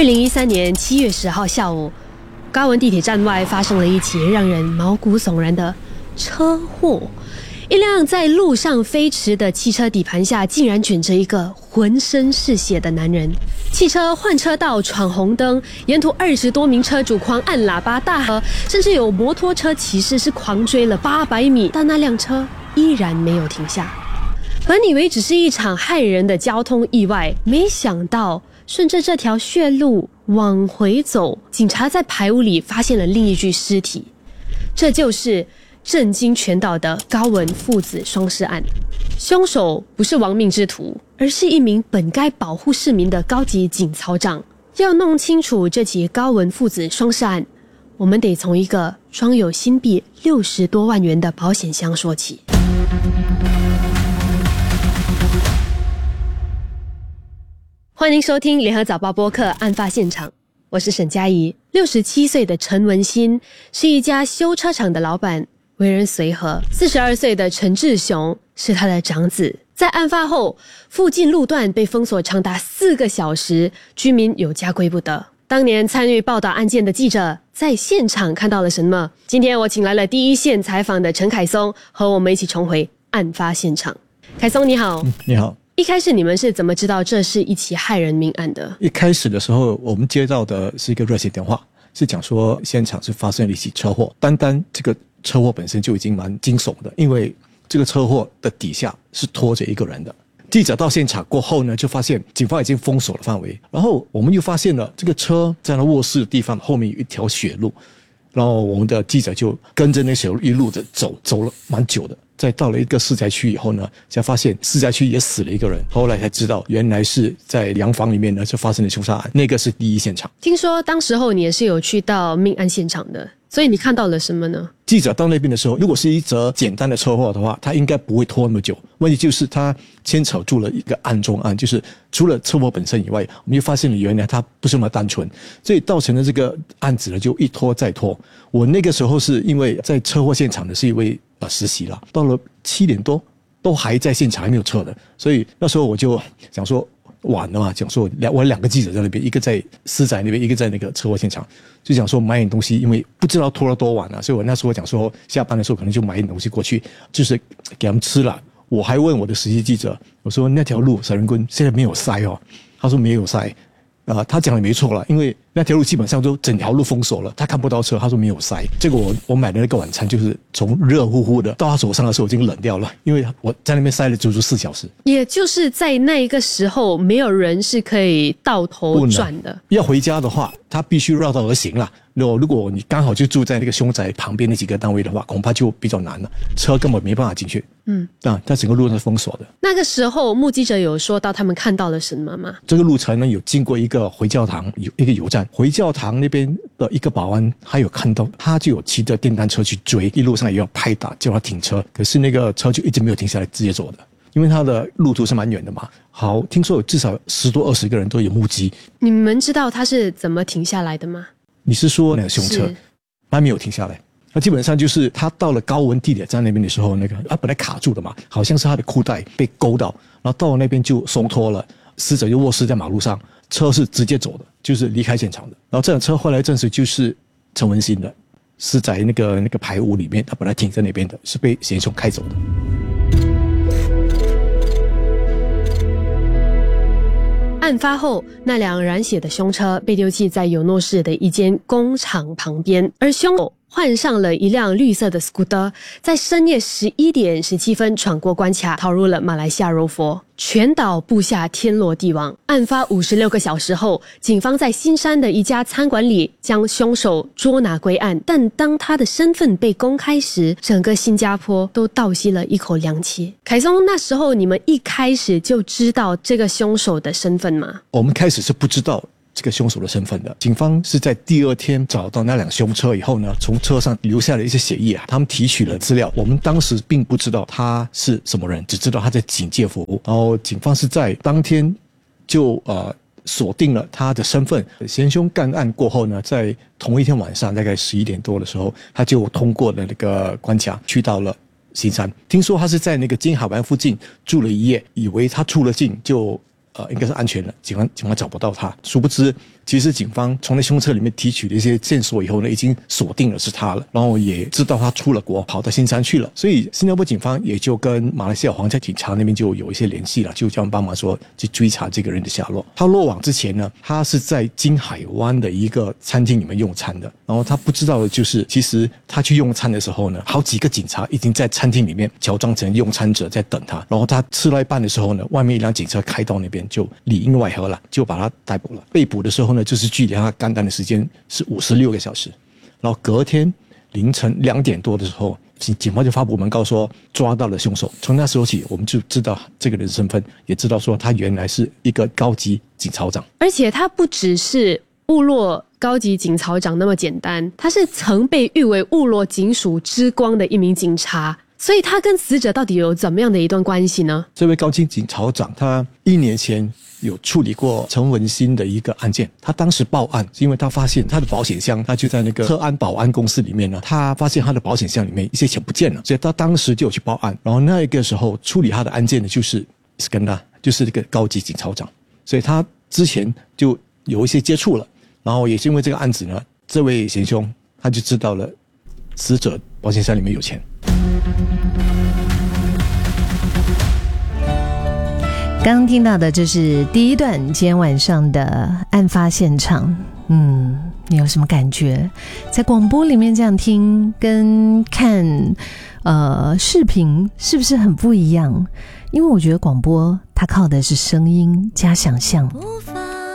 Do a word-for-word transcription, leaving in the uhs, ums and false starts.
二零一三年七月十号下午，高文地铁站外发生了一起让人毛骨悚然的车祸。一辆在路上飞驰的汽车底盘下竟然卷着一个浑身是血的男人。汽车换车道闯红灯，沿途二十多名车主狂按喇叭大喝，甚至有摩托车骑士是狂追了八百米，但那辆车依然没有停下。本以为只是一场骇人的交通意外，没想到顺着这条血路往回走，警察在排屋里发现了另一具尸体。这就是震惊全岛的高文父子双尸案。凶手不是亡命之徒，而是一名本该保护市民的高级警操长。要弄清楚这起高文父子双尸案，我们得从一个装有新币六十多万元的保险箱说起。欢迎收听联合早报播客案发现场，我是沈佳宜。六十七岁的陈文新是一家修车厂的老板，为人随和。四十二岁的陈志雄是他的长子。在案发后，附近路段被封锁长达四个小时，居民有家归不得。当年参与报道案件的记者在现场看到了什么？今天我请来了第一线采访的陈凯松，和我们一起重回案发现场。凯松你好。 嗯，你好。 一开始你们是怎么知道这是一起骇人命案的？ 一开始的时候，我们接到的是一个热线电话，是讲说现场是发生了一起车祸。单单这个车祸本身就已经蛮惊悚的，因为这个车祸的底下是拖着一个人的。记者到现场过后呢，就发现警方已经封锁了范围，然后我们又发现了这个车在那卧室的地方后面有一条血路，然后我们的记者就跟着那血路一路的走，走了蛮久的。在到了一个市灾区以后呢，才发现市灾区也死了一个人，后来才知道原来是在洋房里面呢就发生了凶杀案，那个是第一现场。 听说当时候你也是有去到命案现场的，所以你看到了什么呢？ 记者到那边的时候，如果是一则简单的车祸的话，他应该不会拖那么久。问题就是他牵扯住了一个案中案，就是除了车祸本身以外，我们就发现了原来他不是那么单纯，所以造成了这个案子呢就一拖再拖。我那个时候是因为在车祸现场的是一位呃实习了，到了七点多都还在现场，还没有撤的，所以那时候我就想说晚了嘛，讲说两我两个记者在那边，一个在私宅那边，一个在那个车祸现场，就想说买点东西，因为不知道拖了多晚了，所以我那时候讲说下班的时候可能就买点东西过去，就是给他们吃了。我还问我的实习记者，我说那条路闪人棍现在没有塞哦，他说没有塞。呃，他讲的没错了，因为那条路基本上都整条路封锁了，他看不到车，他说没有塞。结果我我买的那个晚餐就是从热乎乎的到他手上的时候已经冷掉了，因为我在那边塞了足足四小时。 也就是在那一个时候，没有人是可以倒头转的。 要回家的话，他必须绕道而行啦。如果如果你刚好就住在那个凶宅旁边那几个单位的话，恐怕就比较难了，车根本没办法进去。嗯，啊，但整个路是封锁的。 那个时候，目击者有说到他们看到了什么吗？ 这个路程呢，有经过一个回教堂，有一个油站，回教堂那边的一个保安，他有看到，他就有骑着电单车去追，一路上也要拍打叫他停车，可是那个车就一直没有停下来，直接走的。因为他的路途是蛮远的嘛，好，听说有至少十多二十个人都有目击。 你们知道他是怎么停下来的吗？ 你是说那个凶车，他没有停下来，那基本上就是他到了高文地铁站那边的时候，那个啊本来卡住的嘛，好像是他的裤带被勾到，然后到了那边就松脱了，死者就卧死在马路上，车是直接走的，就是离开现场的。然后这辆车后来证实就是陈文新的，是在那个那个排屋里面，他本来停在那边的，是被嫌凶开走的。 案发后，那辆染血的凶车被丢弃在有诺市的一间工厂旁边，而凶手换上了一辆绿色的 scooter， 在深夜十一点十七分闯过关卡，逃入了马来西亚柔佛。全岛布下天罗地网。案发五十六个小时后，警方在新山的一家餐馆里将凶手捉拿归案，但当他的身份被公开时，整个新加坡都倒吸了一口凉气。凯松，那时候你们一开始就知道这个凶手的身份吗？ 我们开始是不知道这个凶手的身份的。警方是在第二天找到那辆凶车以后呢，从车上留下了一些血液啊，他们提取了资料。我们当时并不知道他是什么人，只知道他在警界服务。然后警方是在当天就呃锁定了他的身份。嫌凶干案过后呢，在同一天晚上大概十一点多的时候，他就通过了那个关卡，去到了新山。听说他是在那个金海湾附近住了一夜，以为他出了境就呃，应该是安全了，警方警方找不到他。殊不知，其实警方从那凶车里面提取了一些线索以后呢，已经锁定了是他了，然后也知道他出了国，跑到新山去了。所以新加坡警方也就跟马来西亚皇家警察那边就有一些联系了，就叫他们帮忙说去追查这个人的下落。他落网之前呢，他是在金海湾的一个餐厅里面用餐的，然后他不知道的就是，其实他去用餐的时候呢，好几个警察已经在餐厅里面乔装成用餐者在等他，然后他吃了一半的时候呢，外面一辆警车开到那边，就里应外合了，就把他逮捕了。被捕的时候呢，就是距离他干单的时间是五十六个小时，然后隔天凌晨两点多的时候，警方就发布文告说抓到了凶手。从那时候起，我们就知道这个人的身份，也知道说他原来是一个高级警察长， 而且他不只是部落高级警察长那么简单，他是曾被誉为部落警署之光的一名警察。所以他跟死者到底有怎么样的一段关系呢？ 这位高级警察长他一年前有处理过陈文新的一个案件，他当时报案是因为他发现他的保险箱，他就在那个特安保安公司里面呢，他发现他的保险箱里面一些钱不见了，所以他当时就有去报案。然后那个时候处理他的案件的就是斯根达，就是这个高级警察长，所以他之前就有一些接触了。然后也是因为这个案子呢，这位贤兄他就知道了死者保险箱里面有钱。 刚听到的这是第一段今天晚上的案发现场。嗯，你有什么感觉？在广播里面这样听跟看呃视频是不是很不一样？因为我觉得广播它靠的是声音加想象。